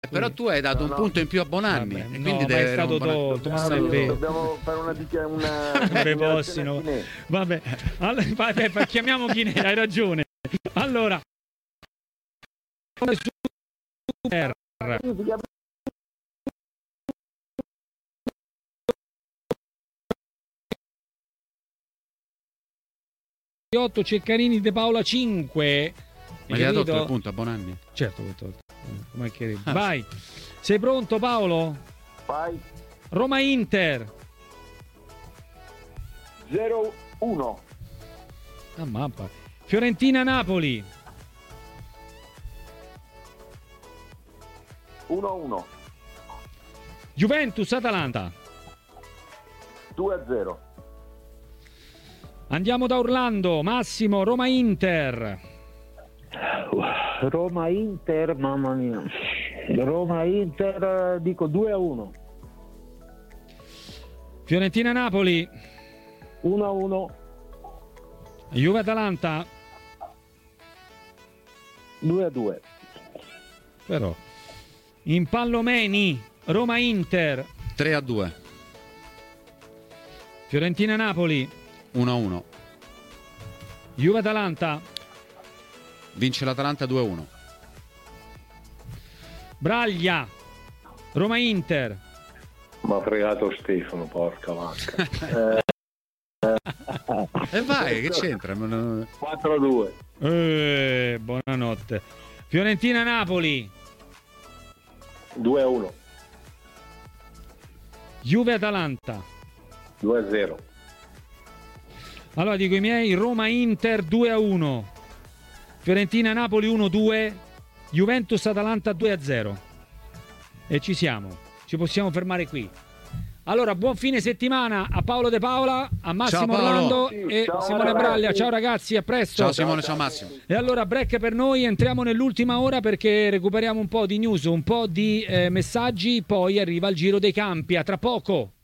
Però tu hai dato un punto in più a Bonanni. Vabbè, e quindi ma è stato tolto, ma sai bene. Dobbiamo fare una Possino. Vabbè, allora, chiamiamo Chinè, hai ragione. Allora, super. 8 Ceccarini De Paola 5. Ma gli ha tolto il punto a Bonanni? Certo che ho tolto. Vai. Sei pronto Paolo? Vai. Roma Inter 0-1. Ah, mappa. Fiorentina Napoli 1-1. Juventus Atalanta 2-0. Andiamo da Orlando. Massimo, Roma Inter Roma Inter, mamma mia. Roma Inter, dico 2-1. Fiorentina Napoli 1-1. Juve Atalanta 2-2. però in Pallomeni Roma Inter 3-2. Fiorentina Napoli 1-1. Juve Atalanta Vince l'Atalanta 2-1. Braglia Roma Inter. Ma ha fregato Stefano, porca vacca. E vai, che c'entra? 4-2. Buonanotte. Fiorentina Napoli 2-1. Juve Atalanta. 2-0. Allora dico i miei: Roma Inter 2-1, Fiorentina Napoli 1-2, Juventus Atalanta 2-0. E ci siamo, ci possiamo fermare qui. Allora, buon fine settimana a Paolo De Paola, a Massimo Orlando e ciao, Simone ragazzi. Braglia. Ciao ragazzi, a presto. Ciao Simone, ciao Massimo. E allora break per noi, entriamo nell'ultima ora perché recuperiamo un po' di news, un po' di messaggi, poi arriva il giro dei campi. A tra poco.